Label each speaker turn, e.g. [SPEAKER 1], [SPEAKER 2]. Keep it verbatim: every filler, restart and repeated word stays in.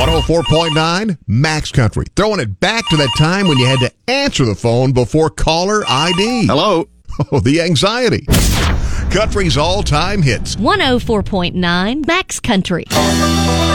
[SPEAKER 1] one oh four point nine Max Country. Throwing it back to that time when you had to answer the phone before caller I D.
[SPEAKER 2] Hello.
[SPEAKER 1] Oh, the anxiety. Country's all-time hits.
[SPEAKER 3] one oh four point nine Max Country.